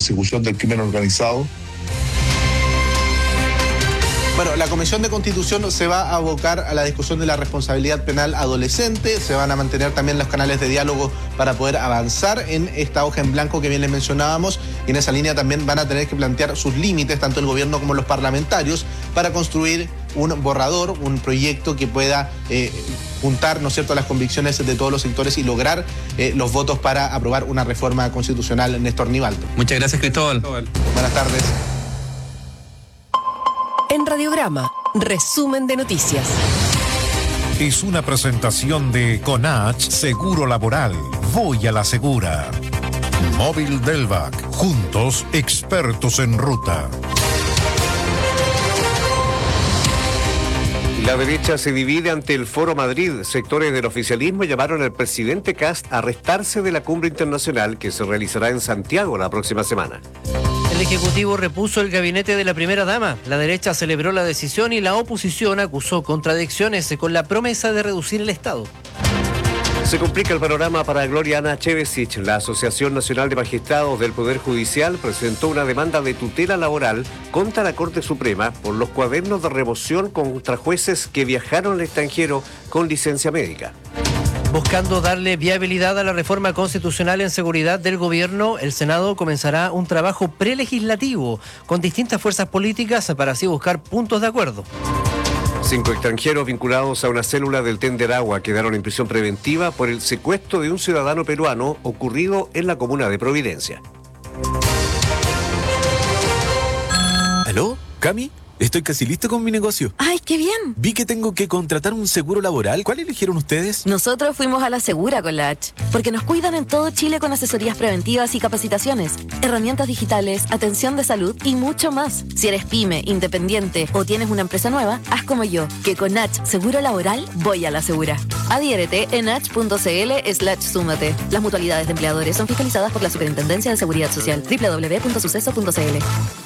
persecución del crimen organizado. Bueno, la Comisión de Constitución se va a abocar a la discusión de la responsabilidad penal adolescente. Se van a mantener también los canales de diálogo para poder avanzar en esta hoja en blanco que bien les mencionábamos. Y en esa línea también van a tener que plantear sus límites, tanto el gobierno como los parlamentarios, para construir un borrador, un proyecto que pueda juntar, ¿no es cierto?, las convicciones de todos los sectores y lograr los votos para aprobar una reforma constitucional. Néstor Nivaldo. Muchas gracias, Cristóbal. Buenas tardes. En Radiograma, resumen de noticias. Es una presentación de Conach Seguro Laboral. Voy a la segura. Móvil Delvac. Juntos, expertos en ruta. La derecha se divide ante el Foro Madrid. Sectores del oficialismo llamaron al presidente Kast a restarse de la cumbre internacional que se realizará en Santiago la próxima semana. El Ejecutivo repuso el gabinete de la primera dama. La derecha celebró la decisión y la oposición acusó contradicciones con la promesa de reducir el Estado. Se complica el panorama para Gloriana Chevesich. La Asociación Nacional de Magistrados del Poder Judicial presentó una demanda de tutela laboral contra la Corte Suprema por los cuadernos de remoción contra jueces que viajaron al extranjero con licencia médica. Buscando darle viabilidad a la reforma constitucional en seguridad del gobierno, el Senado comenzará un trabajo prelegislativo con distintas fuerzas políticas para así buscar puntos de acuerdo. 5 extranjeros vinculados a una célula del Tren de Aragua quedaron en prisión preventiva por el secuestro de un ciudadano peruano ocurrido en la comuna de Providencia. ¿Aló? ¿Cami? Estoy casi listo con mi negocio. ¡Ay, qué bien! Vi que tengo que contratar un seguro laboral. ¿Cuál eligieron ustedes? Nosotros fuimos a la Segura con la H, porque nos cuidan en todo Chile con asesorías preventivas y capacitaciones, herramientas digitales, atención de salud y mucho más. Si eres pyme, independiente o tienes una empresa nueva, haz como yo, que con H Seguro Laboral voy a la Segura. Adhiérete en h.cl/súmate. Las mutualidades de empleadores son fiscalizadas por la Superintendencia de Seguridad Social. www.suceso.cl.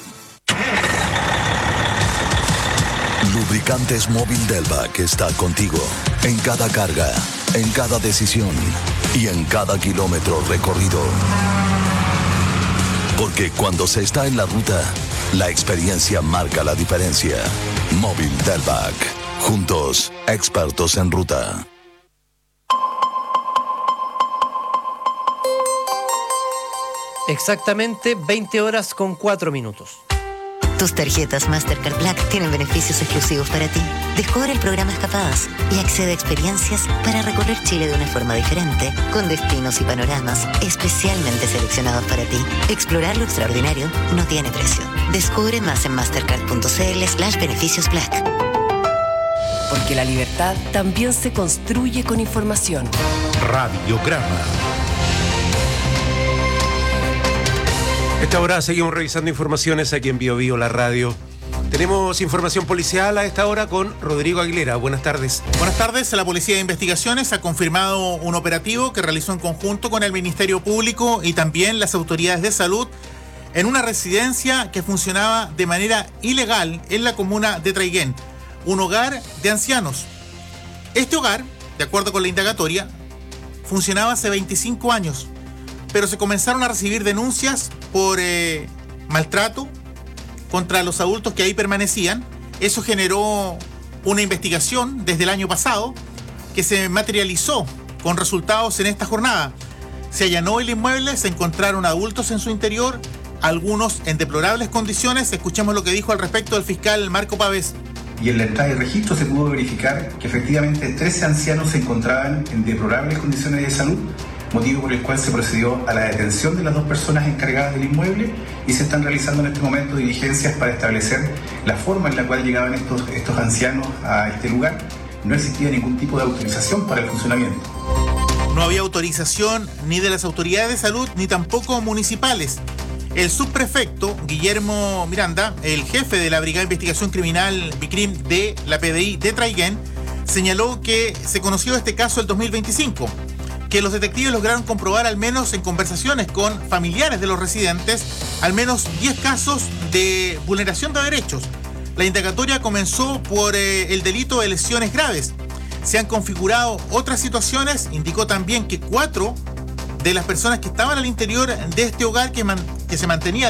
Lubricantes Móvil Delvac está contigo en cada carga, en cada decisión y en cada kilómetro recorrido. Porque cuando se está en la ruta, la experiencia marca la diferencia. Móvil Delvac. Juntos, expertos en ruta. Exactamente 20 horas con 4 minutos. Tus tarjetas Mastercard Black tienen beneficios exclusivos para ti. Descubre el programa Escapadas y accede a experiencias para recorrer Chile de una forma diferente, con destinos y panoramas especialmente seleccionados para ti. Explorar lo extraordinario no tiene precio. Descubre más en mastercard.cl/beneficios Black. Porque la libertad también se construye con información. Radiograma. Esta hora seguimos revisando informaciones aquí en Bio Bio, la radio. Tenemos información policial a esta hora con Rodrigo Aguilera. Buenas tardes. Buenas tardes. La Policía de Investigaciones ha confirmado un operativo que realizó en conjunto con el Ministerio Público y también las autoridades de salud en una residencia que funcionaba de manera ilegal en la comuna de Traiguén, un hogar de ancianos. Este hogar, de acuerdo con la indagatoria, funcionaba hace 25 años, pero se comenzaron a recibir denuncias por maltrato contra los adultos que ahí permanecían. Eso generó una investigación desde el año pasado que se materializó con resultados en esta jornada. Se allanó el inmueble, se encontraron adultos en su interior, algunos en deplorables condiciones. Escuchemos lo que dijo al respecto el fiscal Marco Pavés. Y en la entrada de registro se pudo verificar que efectivamente 13 ancianos se encontraban en deplorables condiciones de salud, motivo por el cual se procedió a la detención de las 2 personas encargadas del inmueble y se están realizando en este momento diligencias para establecer la forma en la cual llegaban estos ancianos a este lugar. No existía ningún tipo de autorización para el funcionamiento. No había autorización ni de las autoridades de salud ni tampoco municipales. El subprefecto Guillermo Miranda, el jefe de la Brigada de Investigación Criminal BICRIM de la PDI de Traiguén, señaló que se conoció este caso el 2025, que los detectives lograron comprobar, al menos en conversaciones con familiares de los residentes, al menos 10 casos de vulneración de derechos. La indagatoria comenzó por el delito de lesiones graves. Se han configurado otras situaciones. Indicó también que 4 de las personas que estaban al interior de este hogar que se mantenía